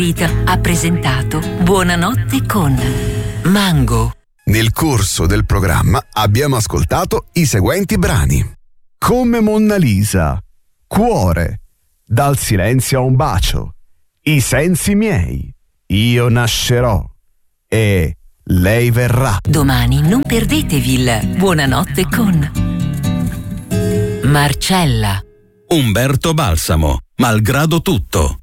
ha presentato Buonanotte con Mango. Nel corso del programma abbiamo ascoltato i seguenti brani: Come Monna Lisa, Cuore, Dal silenzio a un bacio, I sensi miei, Io nascerò e Lei verrà. Domani non perdetevi il Buonanotte con Marcella. Umberto Balsamo, Malgrado tutto.